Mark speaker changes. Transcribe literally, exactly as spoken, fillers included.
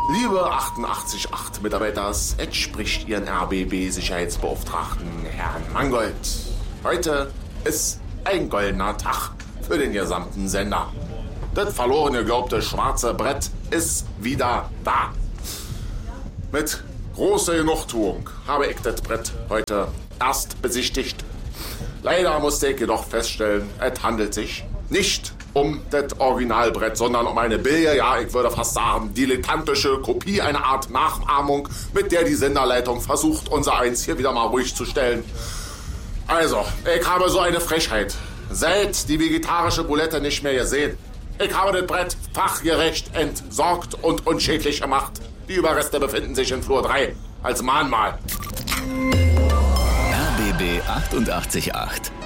Speaker 1: Liebe achtundachtzig Komma acht Mitarbeiter, es spricht Ihren R B B-Sicherheitsbeauftragten Herrn Mangold. Heute ist ein goldener Tag für den gesamten Sender. Das verloren geglaubte schwarze Brett ist wieder da. Mit großer Genugtuung habe ich das Brett heute erst besichtigt. Leider musste ich jedoch feststellen, es handelt sich nicht um das Originalbrett, sondern um eine billige, ja, ich würde fast sagen, dilettantische Kopie, eine Art Nachahmung, mit der die Senderleitung versucht, unser Eins hier wieder mal ruhig zu stellen. Also, ich habe so eine Frechheit seit die vegetarische Boulette nicht mehr gesehen. Ich habe das Brett fachgerecht entsorgt und unschädlich gemacht. Die Überreste befinden sich in Flur drei als Mahnmal.
Speaker 2: R B B achtundachtzig Komma acht